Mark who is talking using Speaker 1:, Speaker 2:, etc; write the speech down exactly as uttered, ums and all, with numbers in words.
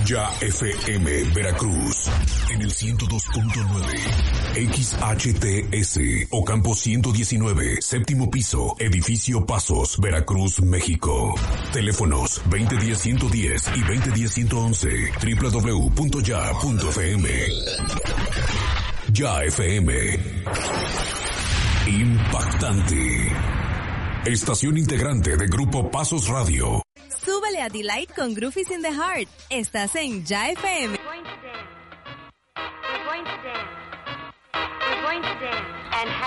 Speaker 1: Ya F M Veracruz en el ciento dos punto nueve, X H T S Ocampo ciento diecinueve, séptimo piso, edificio Pasos, Veracruz, México. Teléfonos veinte diez ciento diez y veinte diez ciento once, doble u doble u doble u punto ya punto f m. Ya F M. Impactante. Estación integrante de Grupo Pasos Radio.
Speaker 2: Súbele a Delight con Groofies in the Heart. Estás en Ya F M.
Speaker 3: We're going to dance. We're going to dance. We're going to dance. And